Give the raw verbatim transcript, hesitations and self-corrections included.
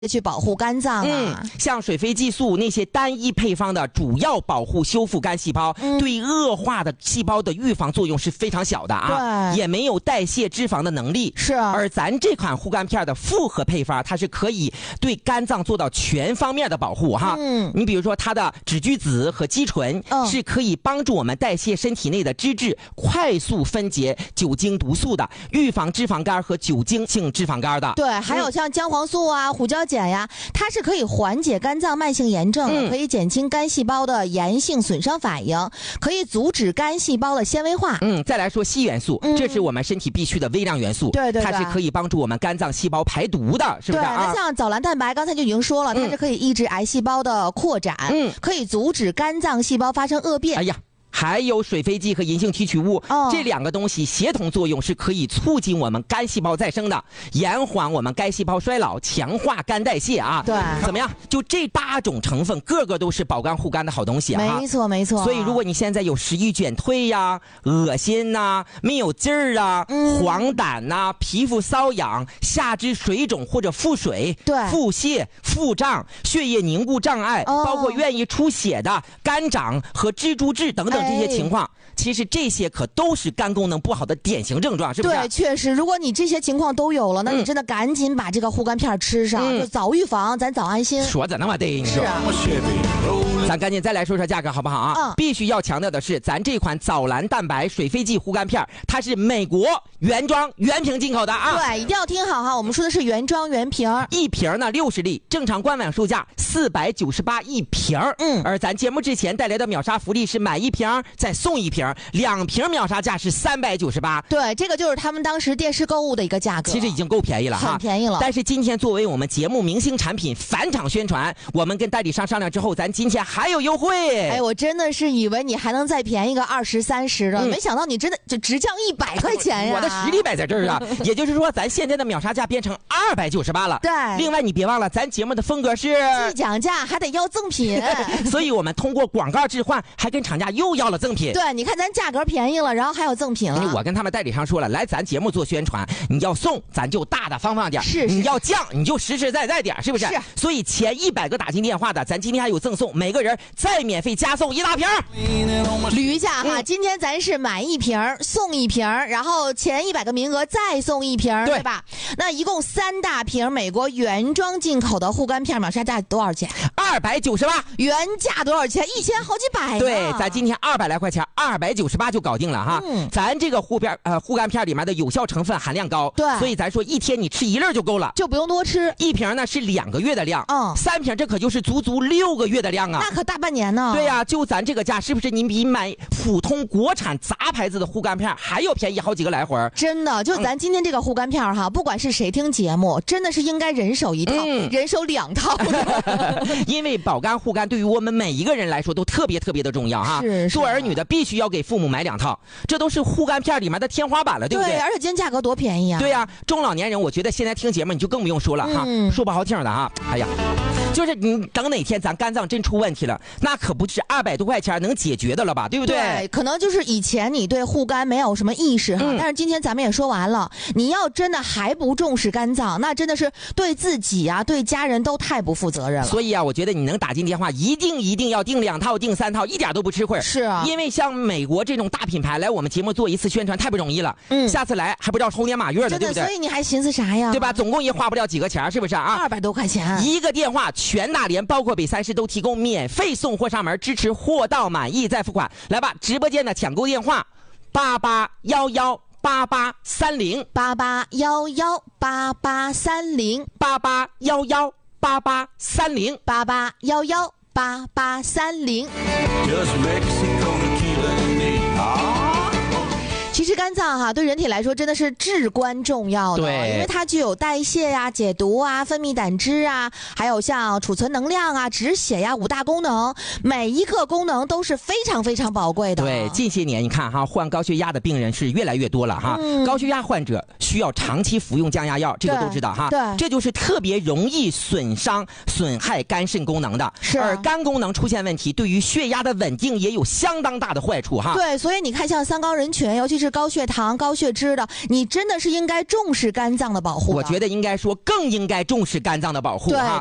去保护肝脏啊， 嗯，像水飞激素那些单一配方的主要保护修复肝细胞，嗯、对恶化的细胞的预防作用是非常小的啊，也没有代谢脂肪的能力。 是， 而咱这款护肝片的复合配方，它是可以对肝脏做到全方面的保护哈。嗯，你比如说它的脂聚子和肌醇、嗯、是可以帮助我们代谢身体内的脂质，快速分解酒精毒素的，预防脂肪肝和酒精性脂肪肝的。 对，还有像姜黄素啊、胡椒碱呀，它是可以缓解肝脏慢性炎症，嗯、可以减轻肝细胞的炎性损伤反应，可以阻止肝细胞的纤维化。 嗯，再来说硒元素，嗯、这是我们身体必需的微量元素， 对对对， 它是可以帮助我们肝脏细胞排毒的，是不是啊？ 对，那像藻蓝蛋白，刚才就已经说了，它是可以抑制癌细胞的扩展，嗯，可以阻止肝脏细胞发生恶变。 哎呀。还有水飞蓟和银杏提取物、哦、这两个东西协同作用是可以促进我们肝细胞再生的，延缓我们肝细胞衰老，强化肝代谢啊。 对， 怎么样？就这八种成分，个个都是保肝护肝的好东西啊。 没错没错。 所以如果你现在有食欲减退呀、恶心呐、啊、没有劲儿啊、嗯、黄疸呐、啊、皮肤瘙痒、下肢水肿或者腹水、 对、 腹泻、腹胀、血液凝固障碍、哦、包括愿意出血的肝掌和蜘蛛痣等等。这些情况、哎、其实这些可都是肝功能不好的典型症状，是不是？ 对，确实，如果你这些情况都有了，那你真的赶紧把这个护肝片吃上，嗯、就早预防，咱早安心。 说的那么对， 是啊。 咱赶紧再来说说价格好不好啊？嗯、必须要强调的是，咱这款藻蓝蛋白水飞蓟护肝片，它是美国原装原瓶进口的啊。 对，一定要听好哈，我们说的是原装原瓶， 一瓶呢六十粒，正常官网售价四百九十八一瓶。嗯，而咱节目之前带来的秒杀福利是买一瓶再送一瓶，两瓶秒杀价是三百九十八。 对，这个就是他们当时电视购物的一个价格， 其实已经够便宜了哈， 很便宜了。 但是今天作为我们节目明星产品返场宣传，我们跟代理商商量之后，咱今天还有优惠。 哎，我真的是以为你还能再便宜个二十三十的，嗯、没想到你真的就直降一百块钱呀！ 我的实力摆在这儿啊，也就是说，咱现在的秒杀价变成二百九十八了。 对， 另外你别忘了，咱节目的风格是既讲价还得要赠品， 所以我们通过广告置换，还跟厂家又要了赠品。 对，你看咱价格便宜了，然后还有赠品了。 我跟他们代理商说了，来咱节目做宣传，你要送咱就大大方方点， 是是你要降你就实实在在点，是不是？ 是。 所以前一百个打进电话的，咱今天还有赠送，每个人再免费加送一大瓶。 捋一下哈，嗯、今天咱是买一瓶送一瓶，然后前一百个名额再送一瓶， 对, 对吧？那一共三大瓶美国原装进口的护肝片，秒杀价多少钱？ 二百九十八， 原价多少钱？一千好几百。 对，咱今天二百来块钱，二百九十八就搞定了哈。嗯，咱这个护片呃护肝片里面的有效成分含量高， 对， 所以咱说一天你吃一粒就够了， 就不用多吃。 一瓶呢是两个月的量， 嗯， 三瓶这可就是足足六个月的量啊， 那可大半年呢。 对呀、啊，就咱这个价，是不是你比买普通国产杂牌子的护肝片还要便宜好几个来回？ 真的，就咱今天这个护肝片哈，嗯、不管是谁听节目，真的是应该人手一套，嗯、人手两套。 因为保肝护肝对于我们每一个人来说都特别特别的重要哈。 是， 做儿女的必须要给父母买两套，这都是护肝片里面的天花板了，对不对？ 对，而且今天价格多便宜啊！ 对呀、啊，中老年人，我觉得现在听节目你就更不用说了哈，嗯、说不好听的哈，哎呀。就是你等哪天咱肝脏真出问题了，那可不是二百多块钱能解决的了吧，对不对？ 对，可能就是以前你对护肝没有什么意识哈，嗯、但是今天咱们也说完了，你要真的还不重视肝脏，那真的是对自己啊、对家人都太不负责任了。 所以啊，我觉得你能打进电话，一定一定要订两套、订三套，一点都不吃亏。 是啊， 因为像美国这种大品牌来我们节目做一次宣传太不容易了，嗯，下次来还不知道猴年马月的，对不对？ 所以你还寻思啥呀？ 对吧？总共也花不了几个钱，是不是啊？ 二百多块钱， 一个电话，全大连包括北三市都提供免费送货上门，支持货到满意再付款。来吧，直播间的抢购电话：八八幺幺八八三零八八幺幺八八三零八八幺幺八八三零八八幺幺八八三零。其实肝脏哈对人体来说真的是至关重要的， 对， 因为它具有代谢呀、啊、解毒啊、分泌胆汁啊，还有像储存能量啊、止血呀五大功能，每一个功能都是非常非常宝贵的。 对，近些年你看哈，患高血压的病人是越来越多了哈，嗯、高血压患者需要长期服用降压药，这个都知道哈。 对， 这就是特别容易损伤、损害肝肾功能的。 是， 而肝功能出现问题，对于血压的稳定也有相当大的坏处哈。 对，所以你看，像三高人群，尤其是高血糖、高血脂的，你真的是应该重视肝脏的保护。 我觉得应该说更应该重视肝脏的保护。 对。